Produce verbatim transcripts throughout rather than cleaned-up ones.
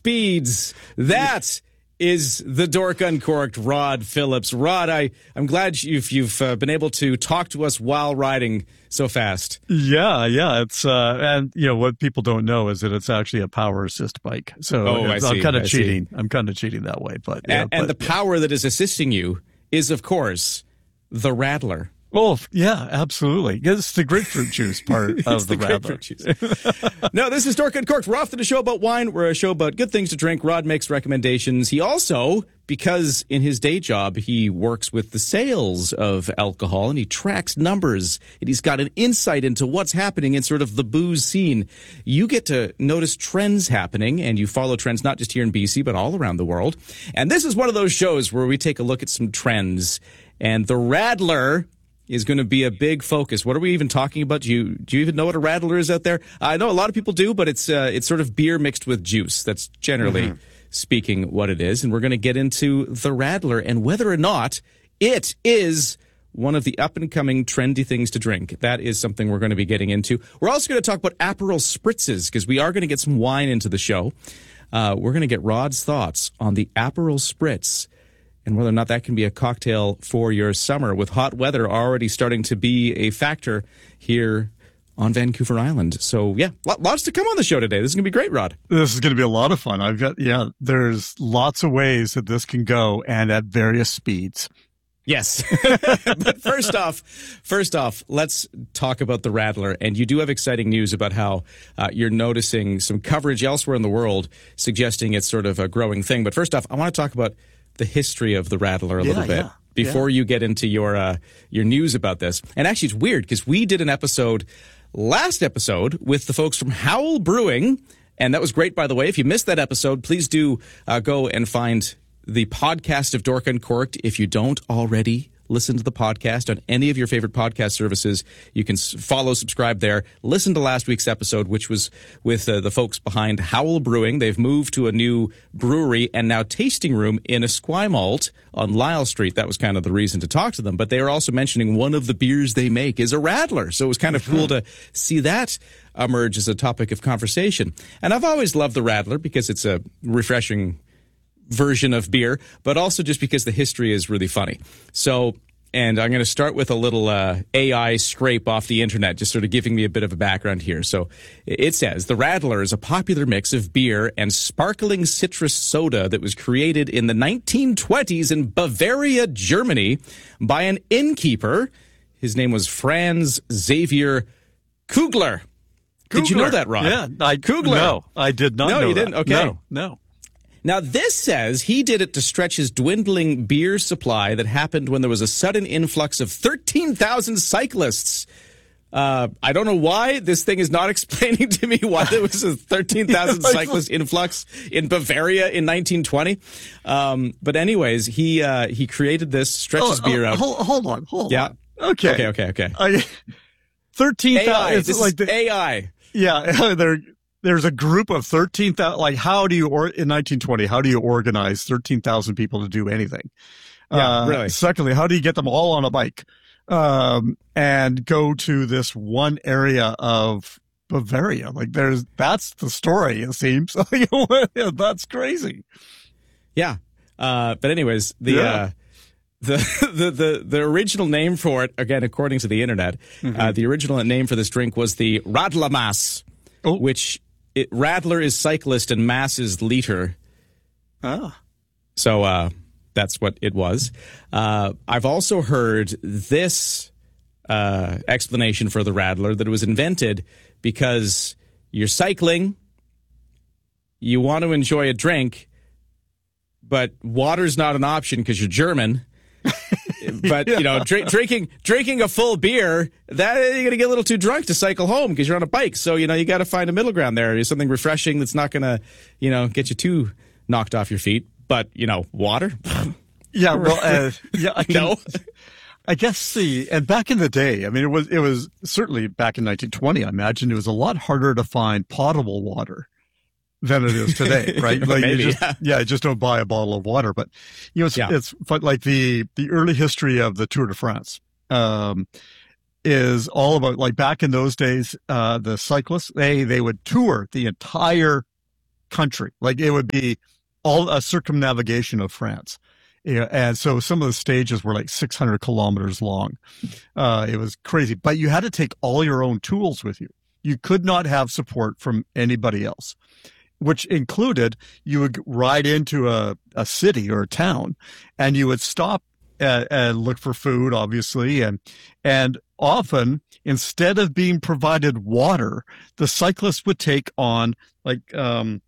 speeds. That is the Dork Uncorked, Rod Phillips. Rod, I, I'm glad you've, you've uh, been able to talk to us while riding so fast. Yeah, yeah. It's uh, and you know what people don't know is that it's actually a power assist bike. So oh, I I'm kind of cheating. See. I'm kind of cheating that way. But and, yeah, and but, the power that is assisting you is, of course, the Rattler. Oh, yeah, absolutely. It's the grapefruit juice part of the, the Rattler. Juice. No, this is Dork Uncorked. We're off to the show about wine. We're a show about good things to drink. Rod makes recommendations. He also, because in his day job, he works with the sales of alcohol and he tracks numbers and he's got an insight into what's happening in sort of the booze scene. You get to notice trends happening and you follow trends not just here in B C, but all around the world. And this is one of those shows where we take a look at some trends. And the Rattler is going to be a big focus. What are we even talking about? Do you do you even know what a Rattler is out there? I know a lot of people do, but it's uh, it's sort of beer mixed with juice. That's generally mm-hmm. speaking what it is. And we're going to get into the Rattler and whether or not it is one of the up-and-coming trendy things to drink. That is something we're going to be getting into. We're also going to talk about Aperol Spritzes because we are going to get some wine into the show. Uh, we're going to get Rod's thoughts on the Aperol Spritz and whether or not that can be a cocktail for your summer with hot weather already starting to be a factor here on Vancouver Island. So, yeah, lots to come on the show today. This is going to be great, Rod. This is going to be a lot of fun. I've got, yeah, there's lots of ways that this can go and at various speeds. Yes. But first off, first off, let's talk about the Rattler. And you do have exciting news about how uh, you're noticing some coverage elsewhere in the world suggesting it's sort of a growing thing. But first off, I want to talk about the history of the Rattler a yeah, little bit yeah, before yeah. you get into your uh, your news about this. And actually, it's weird because we did an episode last episode with the folks from Howl Brewing, and that was great, by the way. If you missed that episode, please do uh, go and find the podcast of Dork Uncorked. If you don't already listen to the podcast on any of your favorite podcast services, you can follow, subscribe there. Listen to last week's episode, which was with uh, the folks behind Howl Brewing. They've moved to a new brewery and now tasting room in Esquimalt on Lyle Street. That was kind of the reason to talk to them. But they were also mentioning one of the beers they make is a Rattler. So it was kind of mm-hmm. cool to see that emerge as a topic of conversation. And I've always loved the Rattler because it's a refreshing version of beer, but also just because the history is really funny. So, and I'm going to start with a little uh, A I scrape off the internet, just sort of giving me a bit of a background here. So it says, the Rattler is a popular mix of beer and sparkling citrus soda that was created in the nineteen twenties in Bavaria, Germany by an innkeeper. His name was Franz Xavier Kugler. Did you know that, Rod? Yeah, I, Kugler. No, I did not no, know you that. didn't? Okay. No, no. Now, this says he did it to stretch his dwindling beer supply that happened when there was a sudden influx of thirteen thousand cyclists. Uh, I don't know why this thing is not explaining to me why there was a thirteen thousand cyclist influx in Bavaria in nineteen twenty. Um, but anyways, he uh, he created this, stretch his oh, beer oh, out. Hold, hold on, hold yeah. on. Okay. Okay, okay, okay. I, thirteen thousand. This like is the, A I. Yeah, they're... There's a group of thirteen thousand, like how do you, or in nineteen twenty, how do you organize thirteen thousand people to do anything? Yeah, uh, really. Secondly, how do you get them all on a bike, um, and go to this one area of Bavaria? Like there's, that's the story, it seems. That's crazy. Yeah. Uh, but anyways, the, yeah. uh, The, the the the original name for it, again, according to the internet, mm-hmm. uh, the original name for this drink was the Radlermass, oh. which it, Rattler is cyclist and mass is liter. Ah. So uh, that's what it was. Uh, I've also heard this uh, explanation for the Rattler, that it was invented because you're cycling, you want to enjoy a drink, but water's not an option because you're German. But, yeah. you know, drink, drinking drinking a full beer, that you're going to get a little too drunk to cycle home because you're on a bike. So, you know, you got to find a middle ground there. Something refreshing that's not going to, you know, get you too knocked off your feet. But, you know, water? Yeah, well, uh, yeah, I can, no. I guess the, and back in the day, I mean, it was, it was certainly back in nineteen twenty, I imagine it was a lot harder to find potable water than it is today, right? Like Maybe, you just, yeah. yeah, just don't buy a bottle of water. But, you know, it's, Yeah. it's fun, like the, the early history of the Tour de France, um, is all about, like back in those days, uh, the cyclists, they, they would tour the entire country. Like it would be all a circumnavigation of France. Yeah, and so some of the stages were like six hundred kilometers long. Uh, it was crazy, but you had to take all your own tools with you. You could not have support from anybody else, which included you would ride into a, a city or a town and you would stop and, and look for food, obviously. And, and often instead of being provided water, the cyclists would take on like, um,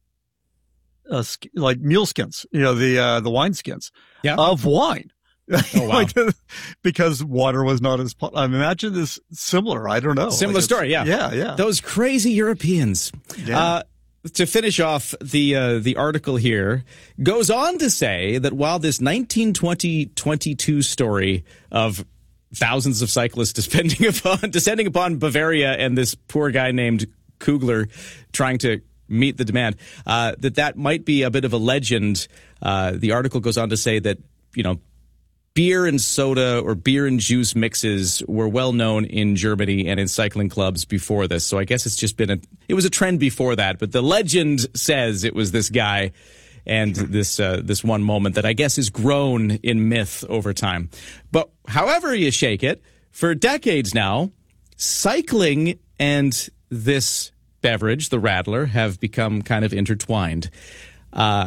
Uh, like mule skins, you know, the uh, the wine skins yeah. of wine. Oh, wow. Like, because water was not as, I imagine this similar. I don't know. Similar like story. Yeah. Yeah. Yeah. Those crazy Europeans. Yeah. Uh, to finish off the uh, the article here goes on to say that while this nineteen twenty twenty-two story of thousands of cyclists descending upon descending upon Bavaria and this poor guy named Kugler trying to meet the demand, uh, that that might be a bit of a legend. Uh, the article goes on to say that, you know, beer and soda or beer and juice mixes were well known in Germany and in cycling clubs before this. So I guess it's just been a, it was a trend before that, but the legend says it was this guy and this, uh, this one moment that I guess is grown in myth over time. But however you shake it, for decades now, cycling and this beverage, the Radler, have become kind of intertwined. Uh,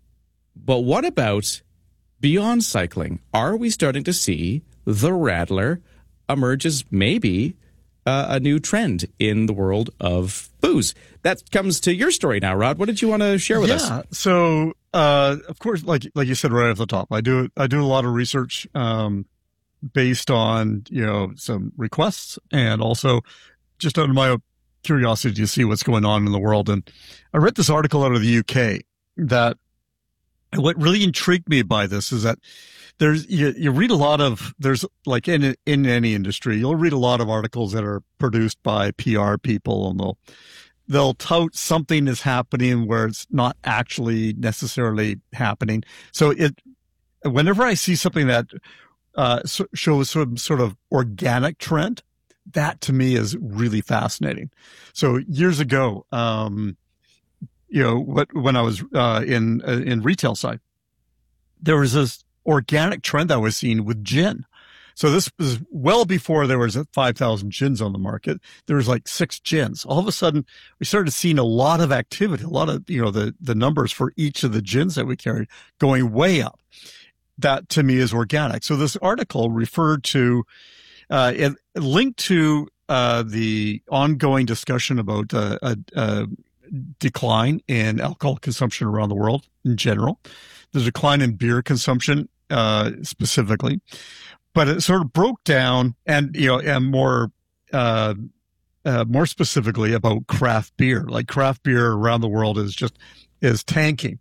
but what about beyond cycling? Are we starting to see the Radler emerge as maybe uh, a new trend in the world of booze? That comes to your story now, Rod. What did you want to share with yeah, us? Yeah. So, uh, of course, like like you said right off the top, I do I do a lot of research um, based on, you know, some requests and also just out of my curiosity to see what's going on in the world. And I read this article out of the U K that what really intrigued me by this is that there's, you, you read a lot of, there's like in, in any industry, you'll read a lot of articles that are produced by P R people and they'll, they'll tout something is happening where it's not actually necessarily happening. So it, whenever I see something that, uh, shows some sort of organic trend, that to me is really fascinating. So years ago, um, you know, what, when I was, uh, in, uh, in retail side, there was this organic trend I was seeing with gin. So this was well before there was five thousand gins on the market. There was like six gins. All of a sudden we started seeing a lot of activity, a lot of, you know, the, the numbers for each of the gins that we carried going way up. That to me is organic. So this article referred to, Uh, it linked to uh, the ongoing discussion about uh, a, a decline in alcohol consumption around the world in general, the decline in beer consumption uh, specifically, but it sort of broke down and, you know, and more uh, uh, more specifically about craft beer. Like craft beer around the world is just is tanking.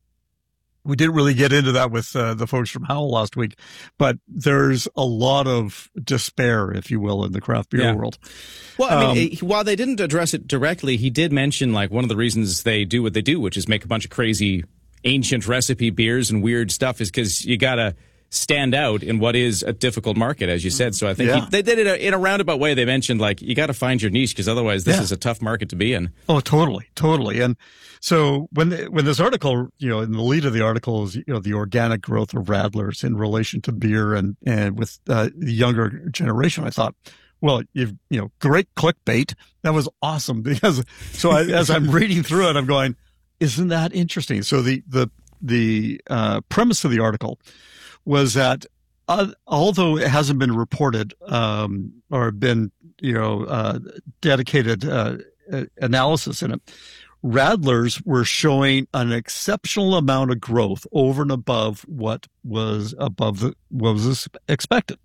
We didn't really get into that with uh, the folks from Howl last week, but there's a lot of despair, if you will, in the craft beer yeah. world. Well, I mean, um, while they didn't address it directly, he did mention like one of the reasons they do what they do, which is make a bunch of crazy ancient recipe beers and weird stuff, is because you gotta stand out in what is a difficult market, as you said. So I think yeah. he, they did it in a roundabout way. They mentioned like you got to find your niche because otherwise this yeah. is a tough market to be in. Oh, totally, totally. And so when the, when this article, you know, in the lead of the article is, you know, the organic growth of Radlers in relation to beer and and with uh, the younger generation, I thought, well, you've, you know, great clickbait. That was awesome because so I, as I'm reading through it, I'm going, isn't that interesting? So the the the uh, premise of the article was that uh, although it hasn't been reported um, or been, you know, uh, dedicated uh, analysis in it, Radlers were showing an exceptional amount of growth over and above what was above the, what was expected.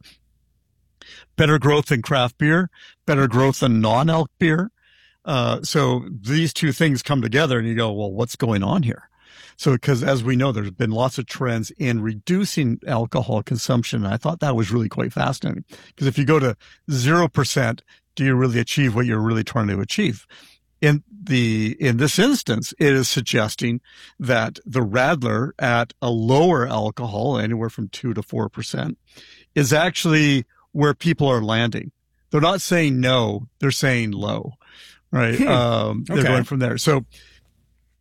Better growth than craft beer, better growth than non-alc beer. Uh, so these two things come together and you go, well, what's going on here? So, because as we know, there's been lots of trends in reducing alcohol consumption. And I thought that was really quite fascinating because if you go to zero percent, do you really achieve what you're really trying to achieve? In the, in this instance, it is suggesting that the Radler at a lower alcohol, anywhere from two to four percent, is actually where people are landing. They're not saying no, they're saying low, right? Hmm. Um, they're okay. going from there. So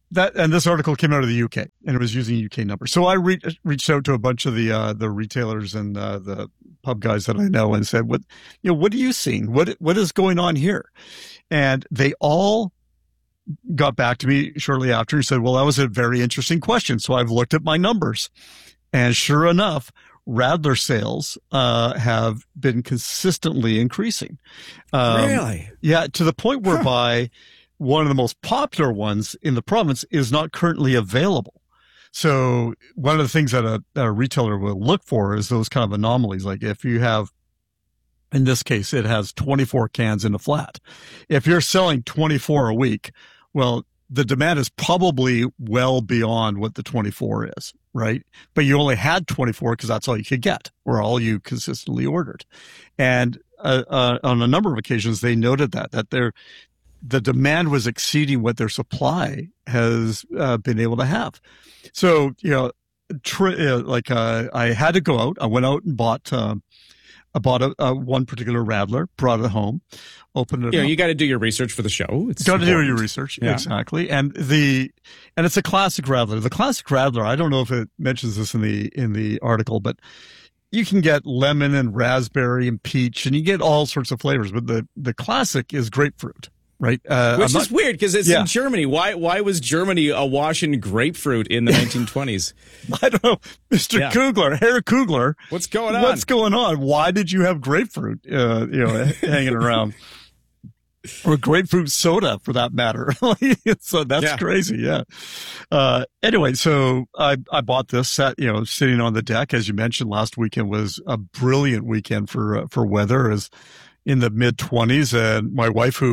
that, and this article came out of the U K, and it was using U K numbers. So I re- reached out to a bunch of the uh, the retailers and uh, the pub guys that I know and said, "What, you know, what are you seeing? What what is going on here?" And they all got back to me shortly after and said, "Well, that was a very interesting question." So I've looked at my numbers, and sure enough, Radler sales uh, have been consistently increasing. Um, really? Yeah, to the point whereby. Huh. One of the most popular ones in the province is not currently available. So one of the things that a, a retailer will look for is those kind of anomalies. Like if you have, in this case, it has twenty-four cans in a flat. If you're selling twenty-four a week, well, the demand is probably well beyond what the twenty-four is, right? But you only had twenty-four because that's all you could get, or all you consistently ordered. And uh, uh, on a number of occasions, they noted that, that they're, the demand was exceeding what their supply has uh, been able to have. So, you know, tr- uh, like uh, I had to go out. I went out and bought, um, I bought a, a one particular Radler, brought it home, opened it. Yeah, up. You got to do your research for the show. It's got to do your research, yeah. Exactly. And the and it's a classic Radler. The classic Radler. I don't know if it mentions this in the in the article, but you can get lemon and raspberry and peach, and you get all sorts of flavors. But the the classic is grapefruit. Right, uh, which not, is weird because it's yeah. in Germany. Why? Why was Germany awash in grapefruit in the nineteen twenties? I don't know, Mister Yeah. Kugler, Herr Kugler. What's going on? What's going on? Why did you have grapefruit, uh, you know, hanging around, or grapefruit soda for that matter? So that's yeah. crazy. Yeah. Uh, anyway, so I I bought this set, you know, sitting on the deck. As you mentioned, last weekend was a brilliant weekend for uh, for weather. Is in the mid twenties, and my wife, who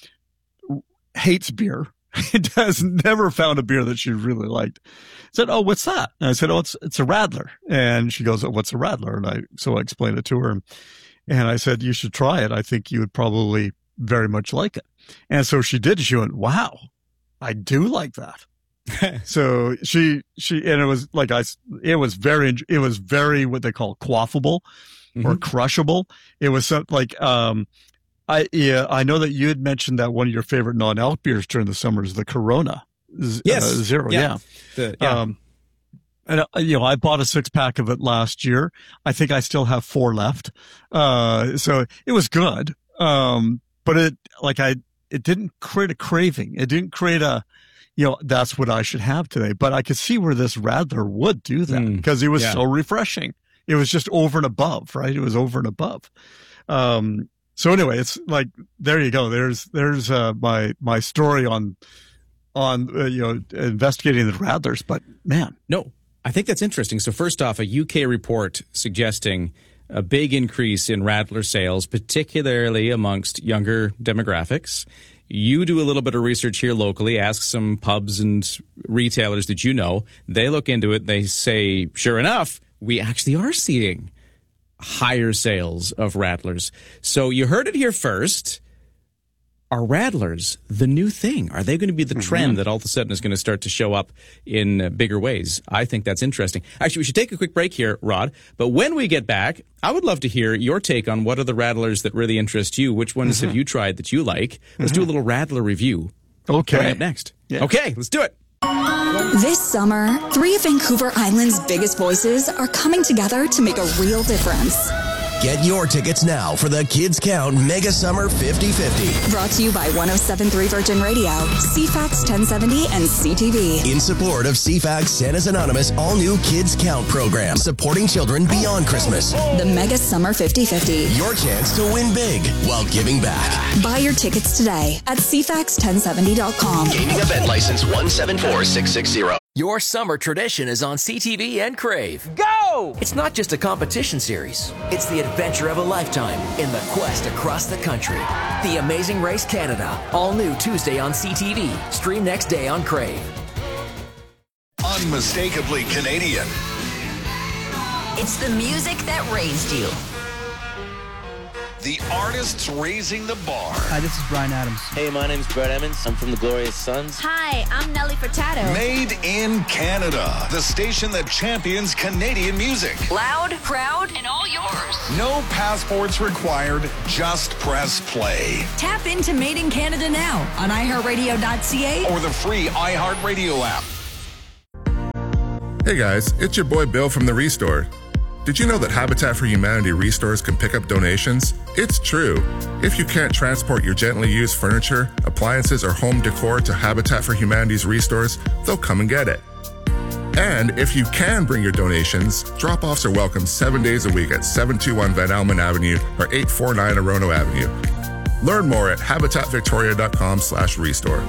hates beer, has never found a beer that she really liked, said, "Oh, what's that?" And I said, "Oh, it's it's a Radler." And she goes, "Oh, what's a Radler?" And I so I explained it to her, and I said, "You should try it. I think you would probably very much like it." And so she did. She went, "Wow, I do like that." So she she and it was like I it was very it was very what they call quaffable mm-hmm. or crushable. It was something like um. I yeah, I know that you had mentioned that one of your favorite non-alc beers during the summer is the Corona yes. uh, Zero. Yeah. Yeah. The, yeah. Um, and, uh, you know, I bought a six pack of it last year. I think I still have four left. Uh, so it was good. Um, but it, like I, it didn't create a craving. It didn't create a, you know, that's what I should have today. But I could see where this Radler would do that mm, because it was yeah. so refreshing. It was just over and above, right? It was over and above. Um, So anyway, it's like, there you go. There's, there's, uh, my, my story on, on, uh, you know, investigating the Radlers, but man. No, I think that's interesting. So first off, a U K report suggesting a big increase in Radler sales, particularly amongst younger demographics. You do a little bit of research here locally, ask some pubs and retailers that you know. They look into it. They say, sure enough, we actually are seeing higher sales of Radlers. So you heard it here first. Are Radlers the new thing? Are they going to be the mm-hmm. trend that all of a sudden is going to start to show up in uh, bigger ways? I think that's interesting. Actually, we should take a quick break here, Rod. But when we get back, I would love to hear your take on what are the Radlers that really interest you. Which ones mm-hmm. have you tried that you like? Let's mm-hmm. do a little Radler review. Okay. Coming up next. Yeah. Okay, let's do it. This summer, three of Vancouver Island's biggest voices are coming together to make a real difference. Get your tickets now for the Kids Count Mega Summer fifty fifty. Brought to you by one oh seven point three Virgin Radio, C FAX ten seventy, and C T V. In support of C FAX Santa's Anonymous all-new Kids Count program, supporting children beyond Christmas. The Mega Summer fifty fifty. Your chance to win big while giving back. Buy your tickets today at C FAX ten seventy dot com. Gaming event license one seven four six six zero. Your summer tradition is on C T V and Crave. Go! It's not just a competition series. It's the adventure of a lifetime in the quest across the country. The Amazing Race Canada. All new Tuesday on C T V. Stream next day on Crave. Unmistakably Canadian. It's the music that raised you. The artists raising the bar. Hi, this is Bryan Adams. Hey, my name's Brett Emmons. I'm from the Glorious Sons. Hi, I'm Nelly Furtado. Made in Canada, the station that champions Canadian music. Loud, proud, and all yours. No passports required. Just press play. Tap into Made in Canada now on i heart radio dot c a Or the free iHeartRadio app. Hey guys, it's your boy Bill from The Restore. Did you know that Habitat for Humanity restores can pick up donations? It's true. If you can't transport your gently used furniture, appliances, or home decor to Habitat for Humanity's restores, they'll come and get it. And if you can bring your donations, drop-offs are welcome seven days a week at seven two one Van Almen Avenue or eight four nine Orono Avenue. Learn more at habitatvictoria.com slash restore.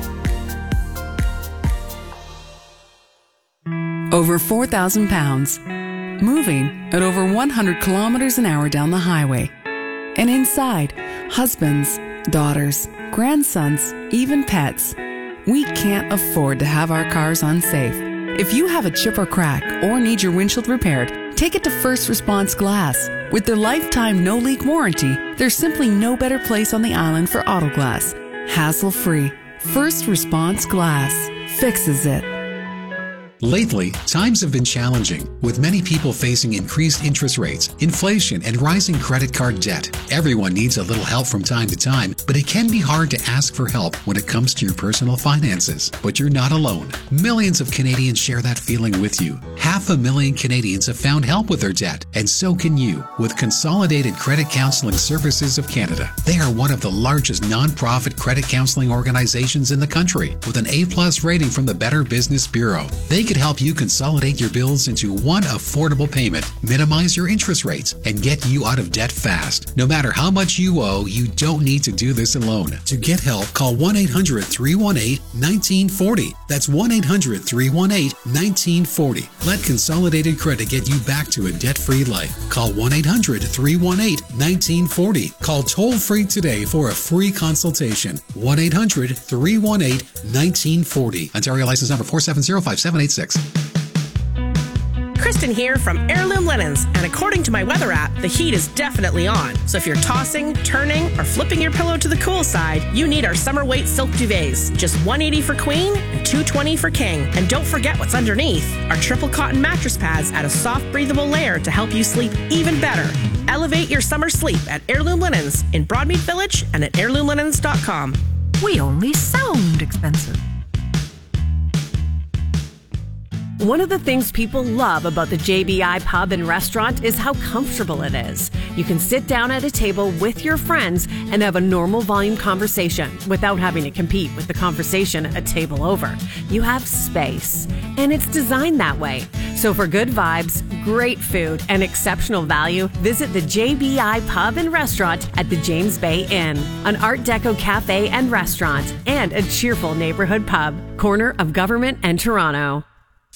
Over four thousand pounds. Moving at over one hundred kilometers an hour down the highway. And inside, husbands, daughters, grandsons, even pets. We can't afford to have our cars unsafe. If you have a chip or crack or need your windshield repaired, take it to First Response Glass. With their lifetime no-leak warranty, there's simply no better place on the island for auto glass. Hassle-free. First Response Glass fixes it. Lately, times have been challenging, with many people facing increased interest rates, inflation, and rising credit card debt. Everyone needs a little help from time to time, but it can be hard to ask for help when it comes to your personal finances. But you're not alone. Millions of Canadians share that feeling with you. Half a million Canadians have found help with their debt, and so can you with Consolidated Credit Counseling Services of Canada. They are one of the largest non-profit credit counseling organizations in the country, with an A-plus rating from the Better Business Bureau. They can help you consolidate your bills into one affordable payment, minimize your interest rates, and get you out of debt fast. No matter how much you owe, you don't need to do this alone. To get help, call one eight hundred, three one eight, one nine four zero. That's one eight hundred, three one eight, one nine four zero. Let Consolidated Credit get you back to a debt-free life. Call one eight hundred, three one eight, one nine four zero. Call toll-free today for a free consultation. one eight hundred, three one eight, one nine four zero. Ontario license number four seven zero, five seven eight six. Kristen here from Heirloom Linens, and according to my weather app, the heat is definitely on. So if you're tossing, turning, or flipping your pillow to the cool side, you need our summer weight silk duvets. Just one hundred eighty dollars for queen and two hundred twenty dollars for king. And don't forget what's underneath. Our triple cotton mattress pads add a soft, breathable layer to help you sleep even better. Elevate your summer sleep at Heirloom Linens in Broadmead Village and at heirloom linens dot com. We only sound expensive. One of the things people love about the J B I Pub and Restaurant is how comfortable it is. You can sit down at a table with your friends and have a normal volume conversation without having to compete with the conversation a table over. You have space, and it's designed that way. So for good vibes, great food, and exceptional value, visit the J B I Pub and Restaurant at the James Bay Inn, an Art Deco cafe and restaurant, and a cheerful neighborhood pub, corner of Government and Toronto.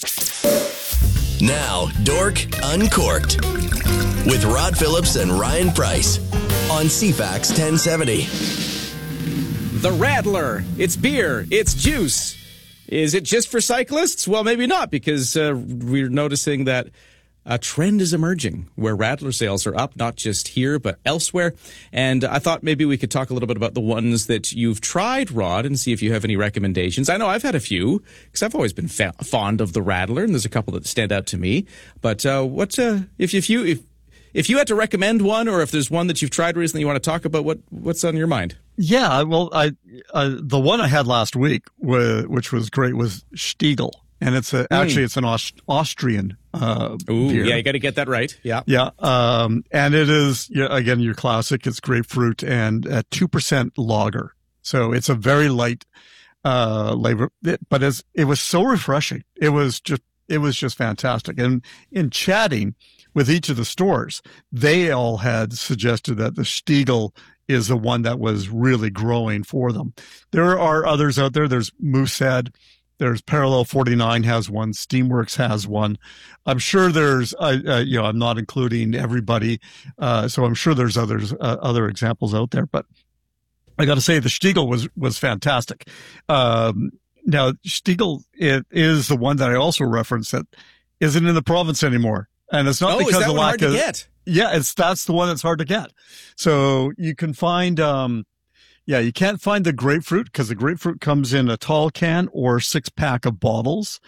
Now, Dork Uncorked with Rod Phillips and Ryan Price on C FAX ten seventy. The Rattler. It's beer. It's juice. Is it just for cyclists? Well, maybe not, because uh, we're noticing that a trend is emerging where Rattler sales are up, not just here, but elsewhere. And I thought maybe we could talk a little bit about the ones that you've tried, Rod, and see if you have any recommendations. I know I've had a few, because I've always been fa- fond of the Rattler, and there's a couple that stand out to me. But uh, what uh, if, if you if if you had to recommend one, or if there's one that you've tried recently you want to talk about, what what's on your mind? Yeah, well, I uh, the one I had last week, was, which was great, was Stiegl. And it's a, actually, mm. it's an Aust- Austrian uh, Ooh, beer. Yeah, you got to get that right. Yeah. Yeah. Um, and it is, yeah, again, your classic. It's grapefruit and uh, two percent lager. So it's a very light uh, labor, but it's, it was so refreshing. It was just, it was just fantastic. And in chatting with each of the stores, they all had suggested that the Stiegl is the one that was really growing for them. There are others out there. There's Moosehead. There's Parallel forty-nine has one. Steamworks has one. I'm sure there's, uh, uh, you know, I'm not including everybody. Uh, so I'm sure there's others, uh, other examples out there, but I got to say the Stiegl was, was fantastic. Um, now Stiegl, it is the one that I also referenced that isn't in the province anymore. And it's not oh, because is that of one lack hard to of, get? Yeah, it's, that's the one that's hard to get. So you can find, um, Yeah, you can't find the grapefruit because the grapefruit comes in a tall can or six pack of bottles.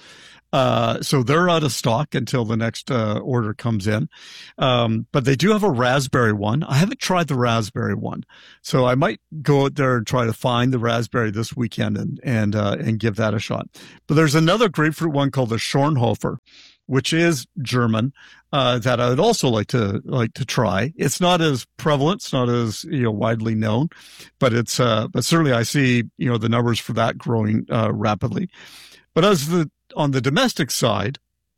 Uh, so they're out of stock until the next uh, order comes in. Um, but they do have a raspberry one. I haven't tried the raspberry one, so I might go out there and try to find the raspberry this weekend and and uh, and give that a shot. But there's another grapefruit one called the Schornhofer, which is German, uh, that I would also like to like to try. It's not as prevalent, it's not as you know widely known, but it's uh, but certainly I see you know the numbers for that growing uh, rapidly. But as the on the domestic side,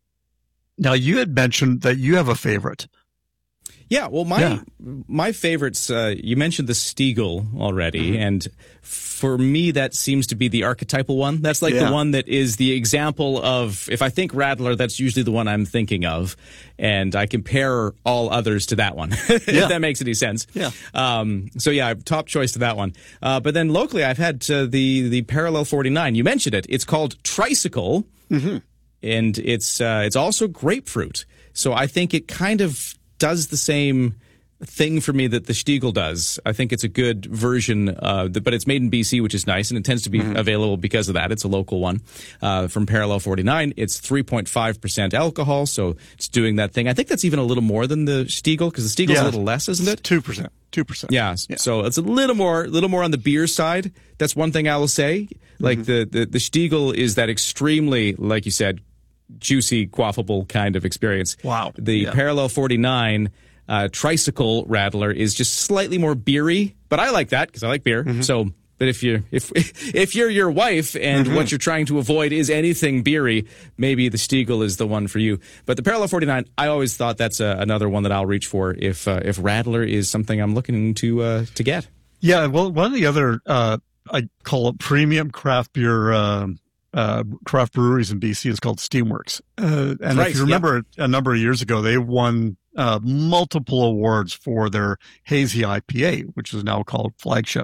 now you had mentioned that you have a favorite. Yeah, well, my Yeah. my favorites, uh, you mentioned the Stiegel already, Mm-hmm. and for me, that seems to be the archetypal one. That's like Yeah. the one that is the example of, if I think Radler, that's usually the one I'm thinking of, and I compare all others to that one, if Yeah. that makes any sense. Yeah. Um, so yeah, top choice to that one. Uh, but then locally, I've had uh, the, the Parallel forty-nine. You mentioned it. It's called Tricycle, Mm-hmm. and it's uh, it's also grapefruit. So I think it kind of does the same thing for me that the Stiegel does. I think it's a good version, uh, but it's made in B C, which is nice, and it tends to be Mm-hmm. available because of that. It's a local one uh, from Parallel forty-nine. It's three point five percent alcohol, so it's doing that thing. I think that's even a little more than the Stiegel, because the Stiegel's Yeah. a little less, isn't it? two percent. two percent. Yeah, so it's a little more, little more on the beer side. That's one thing I will say. Like Mm-hmm. the, the the Stiegel is that extremely, like you said, juicy, quaffable kind of experience. Wow. The Yeah. Parallel forty-nine uh, Tricycle Radler is just slightly more beery, but I like that because I like beer. Mm-hmm. So, but if you if if you're your wife and Mm-hmm. what you're trying to avoid is anything beery, maybe the Stiegel is the one for you. But the Parallel forty-nine, I always thought that's uh, another one that I'll reach for if uh, if Radler is something I'm looking to uh, to get. Yeah, well, one of the other, uh, I call it premium craft beer, um, uh, craft breweries in B C is called Steamworks. Uh, and Right, if you remember a number of years ago, they won uh, multiple awards for their hazy I P A, which is now called Flagship.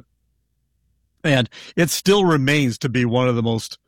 And it still remains to be one of the most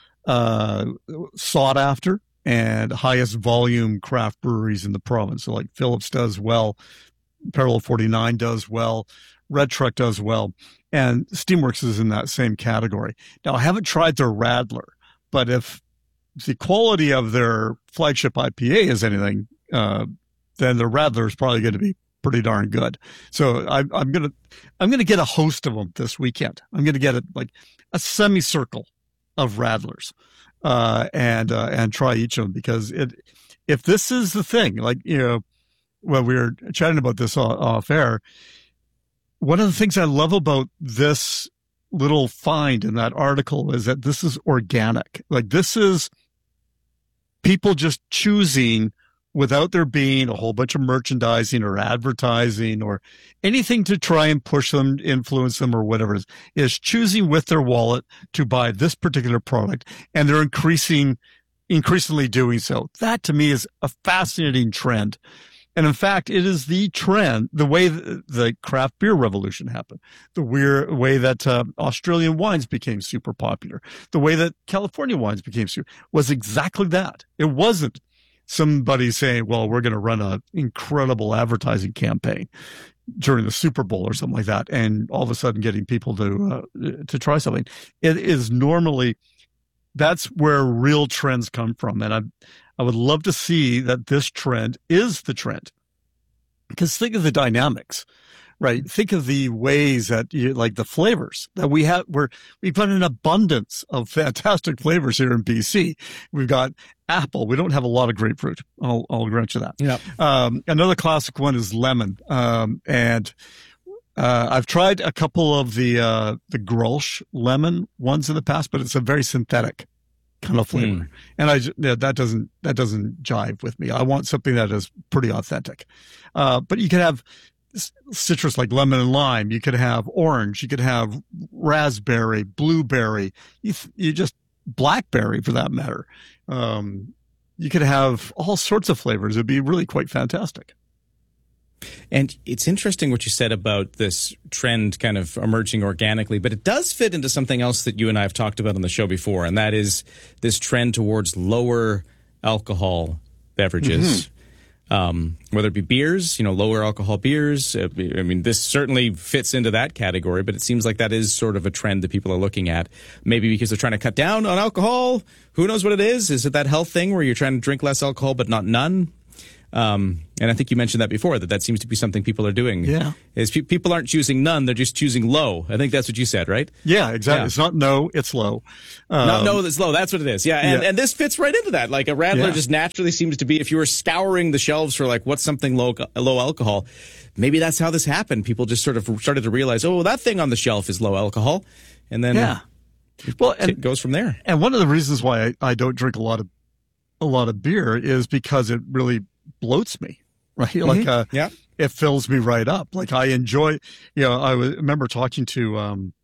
uh, sought after and highest volume craft breweries in the province. So like Phillips does well, Parallel forty-nine does well, Red Truck does well, and Steamworks is in that same category. Now, I haven't tried their Radler, but if the quality of their flagship I P A is anything, uh, then their Radler is probably going to be pretty darn good. So I, I'm gonna I'm gonna get a host of them this weekend. I'm gonna get a, like a semicircle of Radlers, uh, and uh, and try each of them, because it if this is the thing, like you know, when we were chatting about this off, off air, one of the things I love about this little find in that article is that this is organic. Like this is people just choosing without there being a whole bunch of merchandising or advertising or anything to try and push them, influence them, or whatever it is, is choosing with their wallet to buy this particular product. And they're increasing, increasingly doing so. That to me is a fascinating trend. And in fact, it is the trend, the way the, the craft beer revolution happened, the weird way that uh, Australian wines became super popular, the way that California wines became super, was exactly that. It wasn't somebody saying, well, we're going to run an incredible advertising campaign during the Super Bowl or something like that, and all of a sudden getting people to uh, to try something. It is normally, that's where real trends come from. And I I would love to see that this trend is the trend. Because think of the dynamics, right? Think of the ways that you, like the flavors that we have, we're, we've got an abundance of fantastic flavors here in B C. We've got apple. We don't have a lot of grapefruit. I'll, I'll grant you that. Yeah. Um, another classic one is lemon. Um, and, uh, I've tried a couple of the, uh, the Grolsch lemon ones in the past, but it's a very synthetic kind of flavor. Mm. And I, yeah, that doesn't, that doesn't jive with me. I want something that is pretty authentic. Uh, but you could have citrus like lemon and lime. You could have orange. You could have raspberry, blueberry. You, you just blackberry for that matter. Um, you could have all sorts of flavors. It'd be really quite fantastic. And it's interesting what you said about this trend kind of emerging organically, but it does fit into something else that you and I have talked about on the show before, and that is this trend towards lower alcohol beverages. Mm-hmm. Um, whether it be beers, you know, lower alcohol beers. I mean, this certainly fits into that category, but it seems like that is sort of a trend that people are looking at. Maybe because they're trying to cut down on alcohol. Who knows what it is? Is it that health thing where you're trying to drink less alcohol but not none? Um, and I think you mentioned that before, that that seems to be something people are doing. Yeah. Is pe- people aren't choosing none, they're just choosing low. I think that's what you said, right? Yeah, exactly. Yeah. It's not no, it's low. Um, Not no, that's low. That's what it is. Yeah, and, yeah. and this fits right into that. Like a Radler Yeah. just naturally seems to be, if you were scouring the shelves for like what's something low low alcohol, maybe that's how this happened. People just sort of started to realize, oh, that thing on the shelf is low alcohol, and then yeah. Well, and, it goes from there. And one of the reasons why I, I don't drink a lot of a lot of beer is because it really bloats me. Right. Mm-hmm. Like, uh, yeah. it fills me right up. Like I enjoy, you know, I was, remember talking to, um,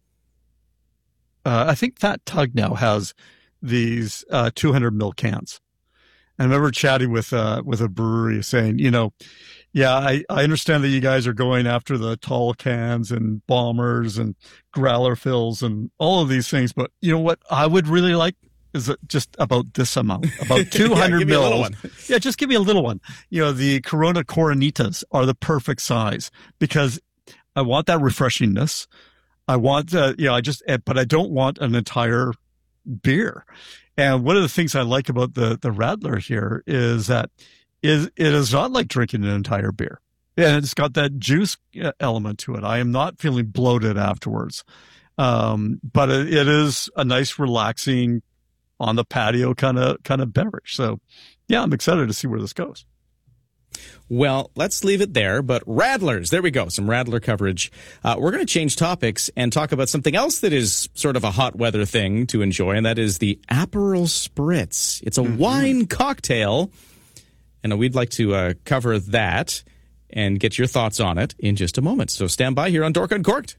uh, I think Fat Tug now has these, uh, two hundred mil cans. And I remember chatting with, uh, with a brewery saying, you know, yeah, I, I understand that you guys are going after the tall cans and bombers and growler fills and all of these things. But you know what I would really like? Is it just about this amount, about two hundred yeah, mils? Yeah, just give me a little one. You know, the Corona Coronitas are the perfect size because I want that refreshingness. I want, uh, you know, I just, but I don't want an entire beer. And one of the things I like about the the Radler here is that is it is not like drinking an entire beer. And it's got that juice element to it. I am not feeling bloated afterwards. Um, but it, it is a nice, relaxing, on the patio kind of kind of beverage. So, yeah, I'm excited to see where this goes. Well, let's leave it there. But Radlers, there we go, some Radler coverage. Uh, we're going to change topics and talk about something else that is sort of a hot weather thing to enjoy, and that is the Aperol Spritz. It's a mm-hmm. wine cocktail, and we'd like to uh, cover that and get your thoughts on it in just a moment. So stand by here on Dork Uncorked.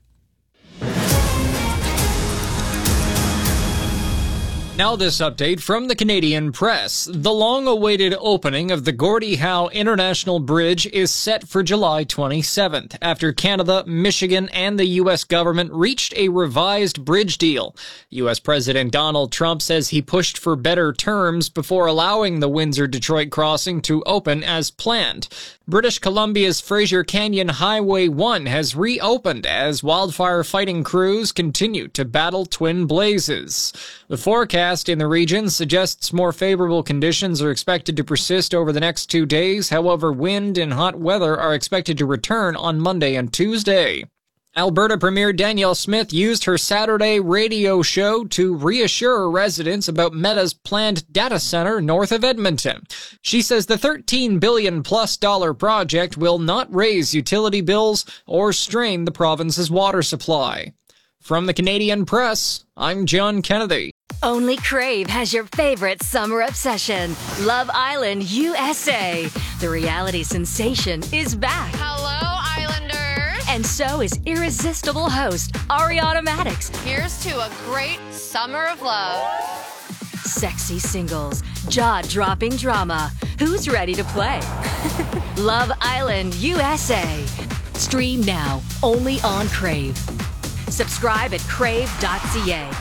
Now this update from the Canadian Press. The long-awaited opening of the Gordie Howe International Bridge is set for July twenty-seventh, after Canada, Michigan, and the U S government reached a revised bridge deal. U S President Donald Trump says he pushed for better terms before allowing the Windsor-Detroit crossing to open as planned. British Columbia's Fraser Canyon Highway one has reopened as wildfire fighting crews continue to battle twin blazes. The forecast in the region suggests more favorable conditions are expected to persist over the next two days. However, wind and hot weather are expected to return on Monday and Tuesday. Alberta Premier Danielle Smith used her Saturday radio show to reassure residents about Meta's planned data center north of Edmonton. She says the thirteen billion plus dollar project will not raise utility bills or strain the province's water supply. From the Canadian Press, I'm John Kennedy. Only Crave has your favorite summer obsession, Love Island U S A. The reality sensation is back. Hello, Islanders. And so is irresistible host Ariana Maddox. Here's to a great summer of love. Sexy singles, jaw-dropping drama. Who's ready to play? Love Island U S A. Stream now, only on Crave. Subscribe at crave dot c a.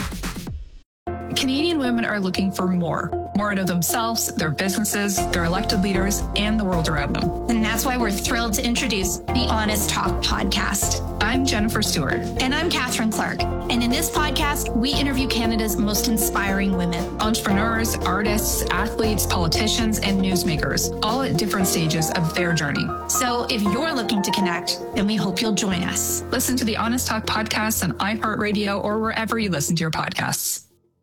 Canadian women are looking for more. More out of themselves, their businesses, their elected leaders, and the world around them. And that's why we're thrilled to introduce the Honest Talk podcast. I'm Jennifer Stewart. And I'm Catherine Clark. And in this podcast, we interview Canada's most inspiring women. Entrepreneurs, artists, athletes, politicians, and newsmakers, all at different stages of their journey. So if you're looking to connect, then we hope you'll join us. Listen to the Honest Talk podcast on iHeartRadio or wherever you listen to your podcasts.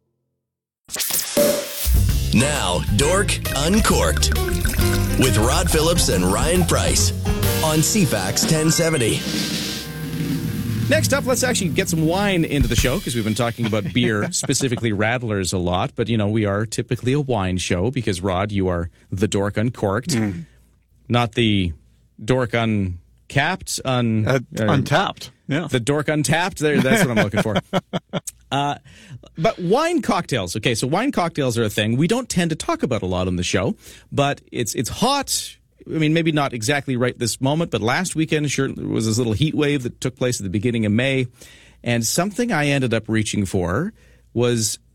Now, Dork Uncorked with Rod Phillips and Ryan Price on C FAX ten seventy. Next up, let's actually get some wine into the show because we've been talking about beer, specifically Radlers, a lot. But, you know, we are typically a wine show because, Rod, you are the Dork Uncorked, mm. not the Dork Uncapped. Un, uh, uh, untapped. Yeah. The Dork Untapped. There, that's what I'm looking for. Uh, but wine cocktails. Okay, so wine cocktails are a thing we don't tend to talk about a lot on the show, but it's it's hot. I mean, maybe not exactly right this moment, but last weekend, sure, there was this little heat wave that took place at the beginning of May, and something I ended up reaching for was